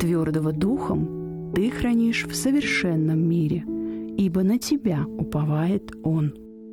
твердого духом ты хранишь в совершенном мире, ибо на тебя уповает Он.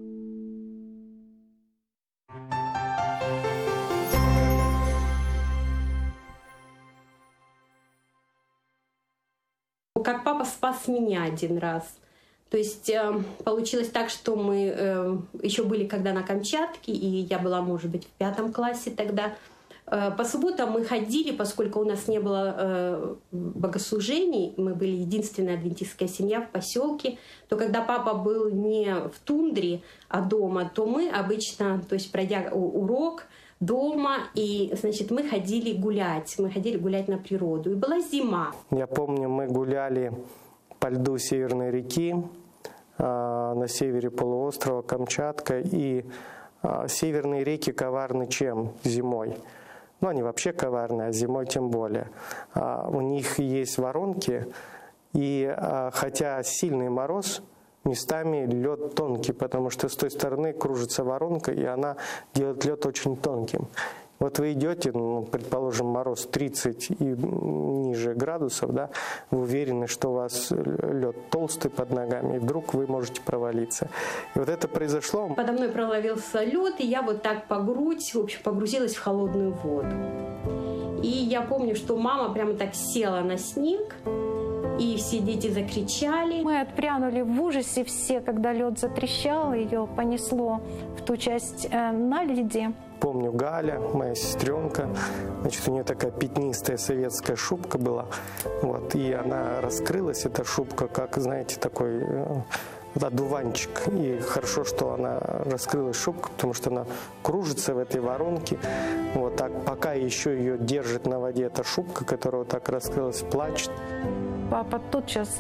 Как папа спас меня один раз. То есть получилось так, что мы еще были когда на Камчатке, и я была, может быть, в 5 классе тогда. По субботам мы ходили, поскольку у нас не было богослужений, мы были единственная адвентистская семья в поселке, то когда папа был не в тундре, а дома, то мы обычно, то есть пройдя урок дома, и, значит, мы ходили гулять на природу. И была зима. Я помню, мы гуляли по льду Северной реки на севере полуострова Камчатка, и северные реки коварны чем зимой? Ну, они вообще коварные, а зимой тем более. У них есть воронки, и хотя сильный мороз, местами лед тонкий, потому что с той стороны кружится воронка, и она делает лед очень тонким. Вот вы идете, ну, предположим, мороз 30 и ниже градусов, да, вы уверены, что у вас лед толстый под ногами, и вдруг вы можете провалиться. И вот это произошло. Подо мной проловился лед, и я вот так по грудь, в общем, погрузилась в холодную воду. И я помню, что мама прямо так села на снег, и все дети закричали. Мы отпрянули в ужасе все, когда лед затрещал, ее понесло в ту часть на льде. Помню, Галя, моя сестренка, значит, у нее такая пятнистая советская шубка была, вот, и она раскрылась, эта шубка, как, знаете, такой одуванчик. И хорошо, что она раскрылась, шубка, потому что она кружится в этой воронке. Вот так, пока еще ее держит на воде эта шубка, которая вот так раскрылась, плачет. Папа тотчас